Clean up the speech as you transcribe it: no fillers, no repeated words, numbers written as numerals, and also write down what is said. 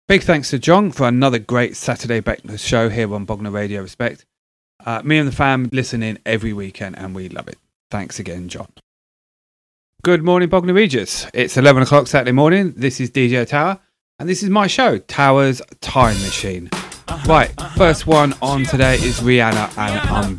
Big thanks to John for another great Saturday breakfast show here on Bognor Radio Respect. Me and the fam listen in every weekend and we love it. Thanks again, John. Good morning, Bognor Regis. It's 11 o'clock Saturday morning. This is DJ Tower and this is my show, Tower's Time Machine. Right, first one on today is Rihanna and